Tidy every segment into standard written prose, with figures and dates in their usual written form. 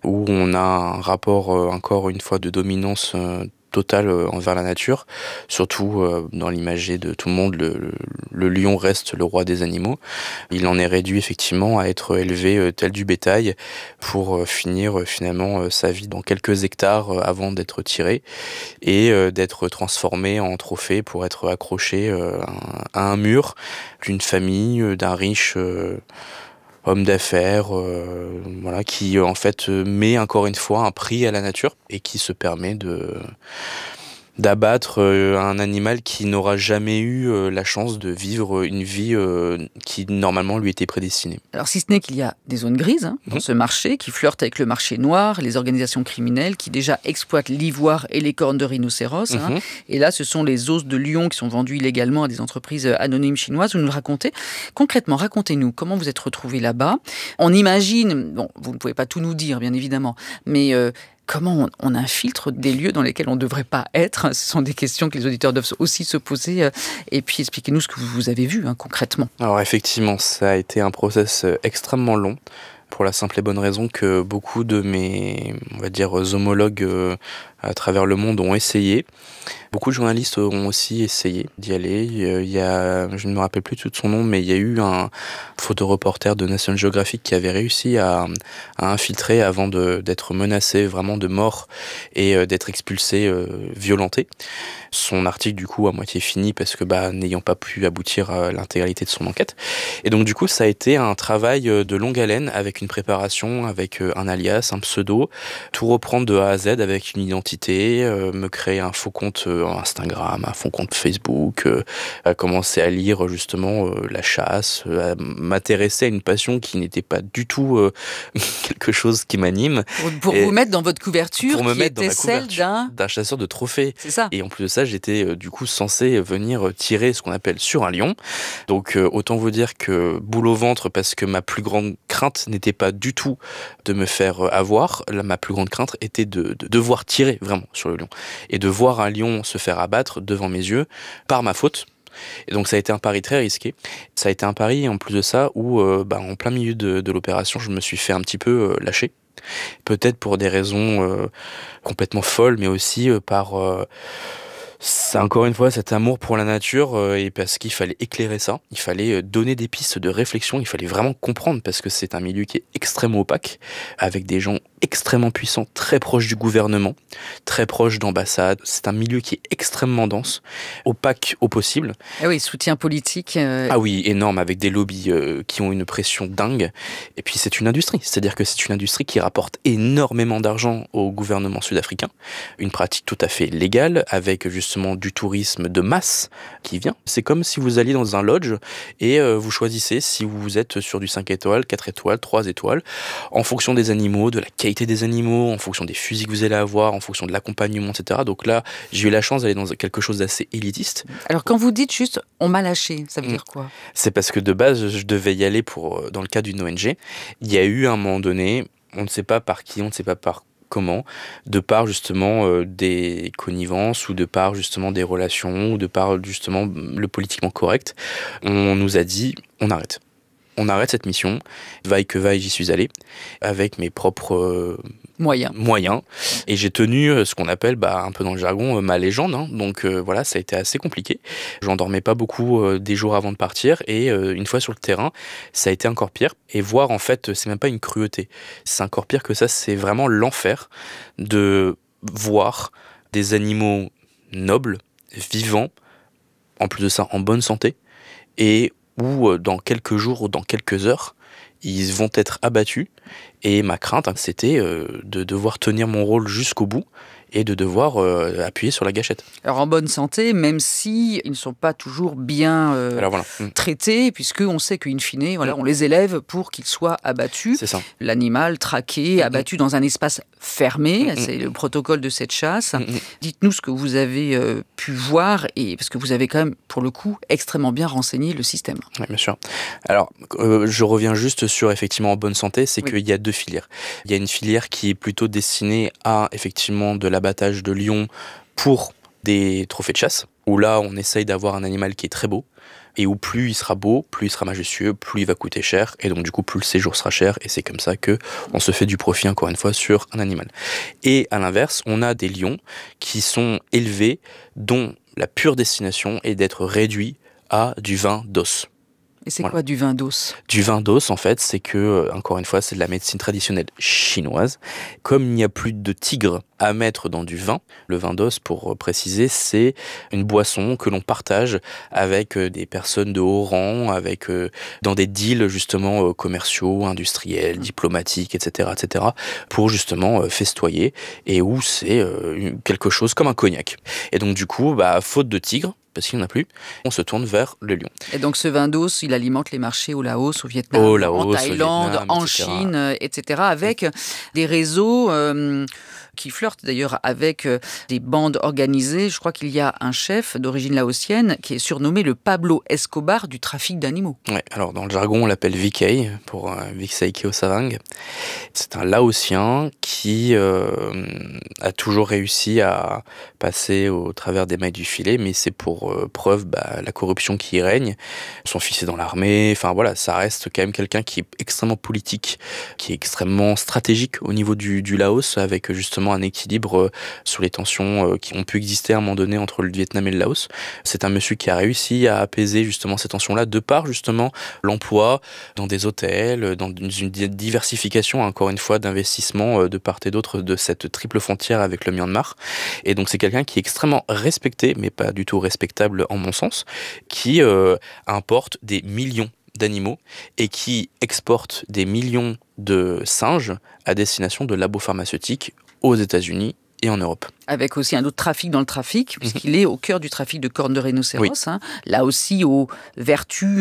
où on a un rapport, encore une fois, de dominance totale envers la nature. Surtout dans l'imagerie de tout le monde, le lion reste le roi des animaux. Il en est réduit effectivement à être élevé tel du bétail pour finir finalement sa vie dans quelques hectares avant d'être tiré et d'être transformé en trophée pour être accroché à un mur d'une famille, d'un riche homme d'affaires, voilà, qui en fait met encore une fois un prix à la nature et qui se permet d'abattre un animal qui n'aura jamais eu la chance de vivre une vie qui normalement lui était prédestinée. Alors si ce n'est qu'il y a des zones grises dans ce marché qui flirtent avec le marché noir, les organisations criminelles qui déjà exploitent l'ivoire et les cornes de rhinocéros. Et là, ce sont les os de lion qui sont vendus illégalement à des entreprises anonymes chinoises. Vous nous le racontez. Concrètement, racontez-nous comment vous êtes retrouvés là-bas. On imagine, bon, vous ne pouvez pas tout nous dire bien évidemment, mais comment on infiltre des lieux dans lesquels on ne devrait pas être? Ce sont des questions que les auditeurs doivent aussi se poser. Et puis, expliquez-nous ce que vous avez vu concrètement. Alors effectivement, ça a été un process extrêmement long, pour la simple et bonne raison que beaucoup de mes, on va dire, homologues à travers le monde ont essayé. Beaucoup de journalistes ont aussi essayé d'y aller. Il y a, je ne me rappelle plus tout de son nom, mais il y a eu un photoreporter de National Geographic qui avait réussi à infiltrer avant d'être menacé vraiment de mort et d'être expulsé, violenté. Son article, du coup, à moitié fini parce que, n'ayant pas pu aboutir à l'intégralité de son enquête. Et donc, du coup, ça a été un travail de longue haleine avec une préparation, avec un alias, un pseudo, tout reprendre de A à Z avec une identité, me créer un faux compte Instagram, un faux compte Facebook, à commencer à lire justement la chasse, à m'intéresser à une passion qui n'était pas du tout quelque chose qui m'anime. Pour vous mettre dans votre couverture, pour me qui mettre dans était la celle couverture d'un chasseur de trophées. C'est ça. Et en plus de ça, j'étais du coup censé venir tirer ce qu'on appelle sur un lion. Donc autant vous dire que boule au ventre, parce que ma plus grande crainte n'était pas du tout de me faire avoir. Là, ma plus grande crainte était de devoir tirer vraiment sur le lion. Et de voir un lion se faire abattre devant mes yeux par ma faute. Et donc ça a été un pari très risqué. Ça a été un pari en plus de ça où en plein milieu de l'opération, je me suis fait un petit peu lâcher. Peut-être pour des raisons complètement folles, mais aussi par... c'est encore une fois cet amour pour la nature et parce qu'il fallait éclairer ça, il fallait donner des pistes de réflexion, il fallait vraiment comprendre parce que c'est un milieu qui est extrêmement opaque, avec des gens extrêmement puissants, très proches du gouvernement, très proches d'ambassades. C'est un milieu qui est extrêmement dense, opaque au possible. Ah oui, soutien politique. Ah oui, énorme, avec des lobbies qui ont une pression dingue. Et puis c'est une industrie, c'est-à-dire que c'est une industrie qui rapporte énormément d'argent au gouvernement sud-africain. Une pratique tout à fait légale, avec justement du tourisme de masse qui vient. C'est comme si vous alliez dans un lodge et vous choisissez si vous êtes sur du 5 étoiles, 4 étoiles, 3 étoiles, en fonction des animaux, de la qualité des animaux, en fonction des fusils que vous allez avoir, en fonction de l'accompagnement, etc. Donc là, j'ai eu la chance d'aller dans quelque chose d'assez élitiste. Alors quand vous dites juste « on m'a lâché », ça veut dire quoi? C'est parce que de base, je devais y aller dans le cadre d'une ONG. Il y a eu un moment donné, on ne sait pas par qui, on ne sait pas par comment, de par justement des connivences ou de par justement des relations ou de par justement le politiquement correct, on nous a dit on arrête. On arrête cette mission, vaille que vaille, j'y suis allé, avec mes propres moyens. Et j'ai tenu ce qu'on appelle, un peu dans le jargon, ma légende. Donc voilà, ça a été assez compliqué. J'en dormais pas beaucoup des jours avant de partir. Et une fois sur le terrain, ça a été encore pire. Et voir, en fait, c'est même pas une cruauté. C'est encore pire que ça, c'est vraiment l'enfer de voir des animaux nobles, vivants, en plus de ça, en bonne santé, et où dans quelques jours ou dans quelques heures, ils vont être abattus. Et ma crainte, c'était de devoir tenir mon rôle jusqu'au bout et de devoir appuyer sur la gâchette. Alors en bonne santé, même si ils ne sont pas toujours bien traités, puisqu'on sait qu'in fine, on les élève pour qu'ils soient abattus. C'est ça. L'animal traqué, abattu dans un espace fermé, c'est le protocole de cette chasse. Dites-nous ce que vous avez pu voir, et parce que vous avez quand même, pour le coup, extrêmement bien renseigné le système. Oui, bien sûr. Alors, je reviens juste sur, effectivement, en bonne santé, c'est qu'il y a deux filières. Il y a une filière qui est plutôt destinée à, effectivement, de l'abattage de lions pour des trophées de chasse. où là, on essaye d'avoir un animal qui est très beau, et où plus il sera beau, plus il sera majestueux, plus il va coûter cher, et donc du coup, plus le séjour sera cher, et c'est comme ça que on se fait du profit, encore une fois, sur un animal. Et à l'inverse, on a des lions qui sont élevés, dont la pure destination est d'être réduits à du vin d'os. Et c'est Voilà. quoi du vin d'os? Du vin d'os, en fait, c'est que, encore une fois, c'est de la médecine traditionnelle chinoise. Comme il n'y a plus de tigre à mettre dans du vin, le vin d'os, pour préciser, c'est une boisson que l'on partage avec des personnes de haut rang, avec dans des deals justement commerciaux, industriels, diplomatiques, etc., pour justement festoyer, et où c'est quelque chose comme un cognac. Et donc du coup, faute de tigre, parce qu'il n'y en a plus, on se tourne vers le lion. Et donc ce vin d'os, il alimente les marchés au Laos, au Vietnam, en Thaïlande, en Chine, etc. avec des réseaux qui flirtent d'ailleurs avec des bandes organisées. Je crois qu'il y a un chef d'origine laotienne qui est surnommé le Pablo Escobar du trafic d'animaux. Ouais, alors dans le jargon, on l'appelle VK, pour Viksai Keosavang. C'est un Laotien qui a toujours réussi à passer au travers des mailles du filet, mais c'est pour preuve la corruption qui y règne. Son fils est dans l'armée, enfin voilà, ça reste quand même quelqu'un qui est extrêmement politique, qui est extrêmement stratégique au niveau du Laos, avec justement un équilibre sur les tensions qui ont pu exister à un moment donné entre le Vietnam et le Laos. C'est un monsieur qui a réussi à apaiser justement ces tensions-là de par justement l'emploi dans des hôtels, dans une diversification encore une fois d'investissements de part et d'autre de cette triple frontière avec le Myanmar. Et donc c'est quelqu'un qui est extrêmement respecté, mais pas du tout respectable en mon sens, qui importe des millions d'animaux et qui exporte des millions de singes à destination de labos pharmaceutiques aux États-Unis et en Europe. Avec aussi un autre trafic dans le trafic, puisqu'il est au cœur du trafic de cornes de rhinocéros. Oui. Là aussi, aux vertus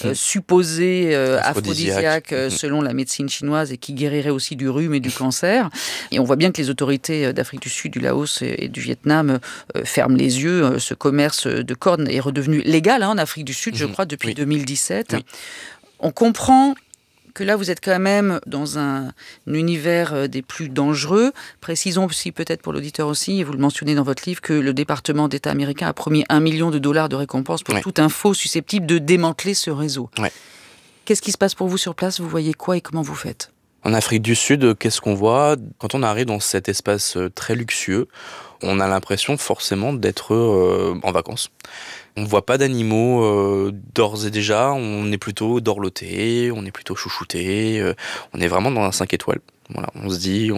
supposées aphrodisiaques selon la médecine chinoise, et qui guériraient aussi du rhume et du cancer. Et on voit bien que les autorités d'Afrique du Sud, du Laos et du Vietnam ferment les yeux. Ce commerce de cornes est redevenu légal en Afrique du Sud, je crois, depuis 2017. Oui. On comprend que là, vous êtes quand même dans un univers des plus dangereux. Précisons aussi, peut-être pour l'auditeur aussi, et vous le mentionnez dans votre livre, que le département d'État américain a promis $1 million de récompense pour toute info susceptible de démanteler ce réseau. Ouais. Qu'est-ce qui se passe pour vous sur place? Vous voyez quoi et comment vous faites? En Afrique du Sud, qu'est-ce qu'on voit? Quand on arrive dans cet espace très luxueux, on a l'impression forcément d'être en vacances. On ne voit pas d'animaux d'ores et déjà, on est plutôt dorloté, on est plutôt chouchouté, on est vraiment dans un 5 étoiles. Voilà, on se dit,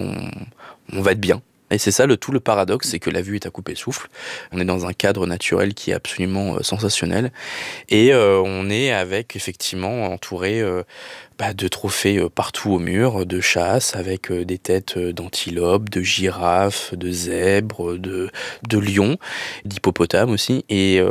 on va être bien. Et c'est ça tout le paradoxe, c'est que la vue est à couper le souffle. On est dans un cadre naturel qui est absolument sensationnel. Et on est avec, effectivement, entouré de trophées partout au mur, de chasse, avec des têtes d'antilopes, de girafes, de zèbres, de lions, d'hippopotames aussi. Et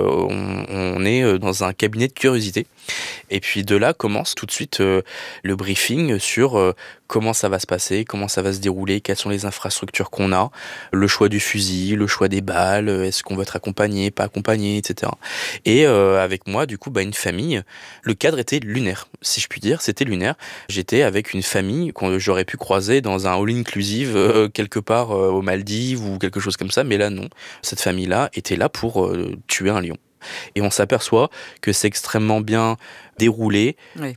on est dans un cabinet de curiosité. Et puis de là commence tout de suite le briefing sur comment ça va se passer, comment ça va se dérouler, quelles sont les infrastructures qu'on a, le choix du fusil, le choix des balles, est-ce qu'on va être accompagné, pas accompagné, etc. Et avec moi, du coup, une famille. Le cadre était lunaire, si je puis dire, c'était lunaire. J'étais avec une famille que j'aurais pu croiser dans un all-inclusive quelque part aux Maldives ou quelque chose comme ça, mais là non. Cette famille-là était là pour tuer un lion. Et on s'aperçoit que c'est extrêmement bien déroulé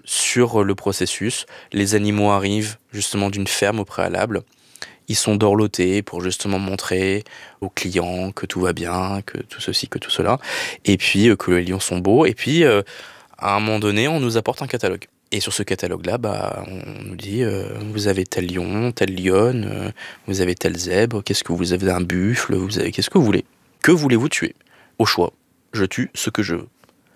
sur le processus. Les animaux arrivent justement d'une ferme au préalable. Ils sont dorlotés pour justement montrer aux clients que tout va bien, que tout ceci, que tout cela. Et puis que les lions sont beaux. Et puis, à un moment donné, on nous apporte un catalogue. Et sur ce catalogue-là, on nous dit vous avez tel lion, telle lionne, vous avez tel zèbre, qu'est-ce que vous avez un buffle, vous avez qu'est-ce que vous voulez? Que voulez-vous tuer? Au choix. Je tue ce que je veux.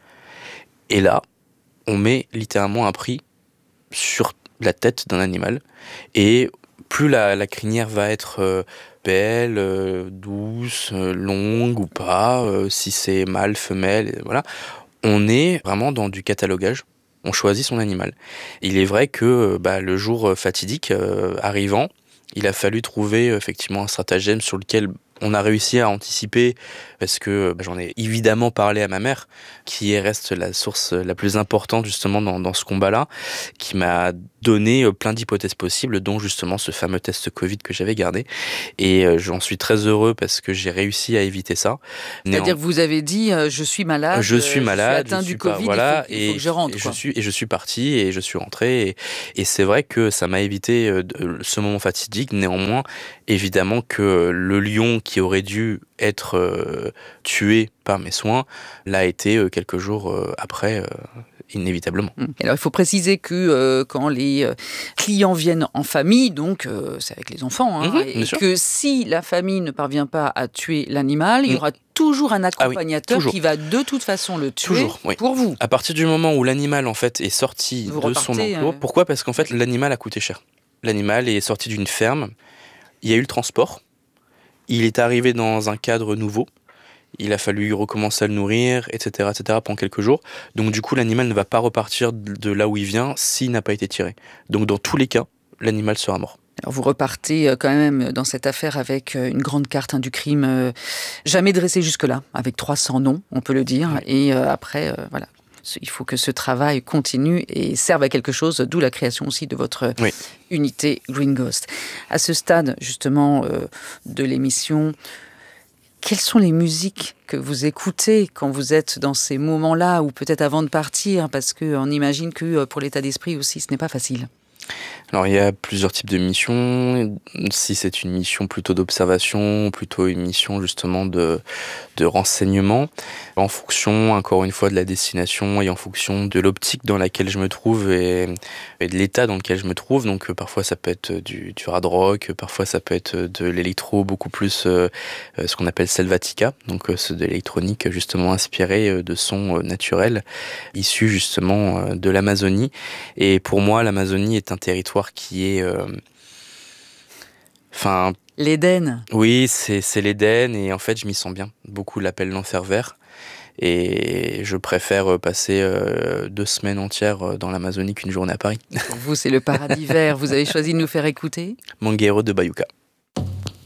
Et là, on met littéralement un prix sur la tête d'un animal. Et plus la crinière va être belle, douce, longue ou pas, si c'est mâle, femelle, voilà. On est vraiment dans du catalogage. On choisit son animal. Il est vrai que le jour fatidique arrivant, il a fallu trouver effectivement un stratagème sur lequel On a réussi à anticiper parce que j'en ai évidemment parlé à ma mère, qui reste la source la plus importante justement dans ce combat-là, qui m'a donné plein d'hypothèses possibles, dont justement ce fameux test Covid que j'avais gardé. Et j'en suis très heureux parce que j'ai réussi à éviter ça. C'est-à-dire que vous avez dit je suis malade, je suis atteint du Covid, voilà, il faut que je rentre. Je suis parti et je suis rentré. Et c'est vrai que ça m'a évité ce moment fatidique. Néanmoins, évidemment que le lion qui aurait dû être tué par mes soins l'a été quelques jours après, inévitablement. Alors il faut préciser que quand les clients viennent en famille, donc c'est avec les enfants, et que si la famille ne parvient pas à tuer l'animal, il y aura toujours un accompagnateur qui va de toute façon le tuer pour vous. À partir du moment où l'animal en fait est sorti de son enclos, pourquoi ? Parce qu'en fait l'animal a coûté cher. L'animal est sorti d'une ferme, il y a eu le transport, il est arrivé dans un cadre nouveau, il a fallu recommencer à le nourrir, etc., pendant quelques jours. Donc du coup, l'animal ne va pas repartir de là où il vient s'il n'a pas été tiré. Donc dans tous les cas, l'animal sera mort. Alors vous repartez quand même dans cette affaire avec une grande carte du crime, jamais dressée jusque-là, avec 300 noms, on peut le dire. Et après, voilà. Il faut que ce travail continue et serve à quelque chose, d'où la création aussi de votre unité Green Ghost. À ce stade, justement, de l'émission, quelles sont les musiques que vous écoutez quand vous êtes dans ces moments-là, ou peut-être avant de partir, parce qu'on imagine que pour l'état d'esprit aussi, ce n'est pas facile. Alors il y a plusieurs types de missions. Si c'est une mission plutôt d'observation, plutôt une mission justement de renseignement, en fonction encore une fois de la destination et en fonction de l'optique dans laquelle je me trouve et de l'état dans lequel je me trouve. Donc parfois ça peut être du hard rock, parfois ça peut être de l'électro, beaucoup plus ce qu'on appelle selvatica, donc c'est de l'électronique justement inspiré de sons naturels issus justement de l'Amazonie. Et pour moi l'Amazonie est un territoire qui est l'Éden. Oui, c'est l'Éden, et en fait je m'y sens bien. Beaucoup l'appellent l'enfer vert, et je préfère passer 2 semaines entières dans l'Amazonie qu'une journée à Paris. Pour vous, c'est le paradis vert. Vous avez choisi de nous faire écouter Mangueiro de Bayuca.